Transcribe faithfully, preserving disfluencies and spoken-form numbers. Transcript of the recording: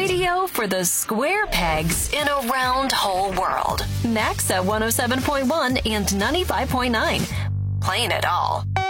Radio for the square pegs in a round hole world. Max at one oh seven point one and ninety-five point nine. Playing it all.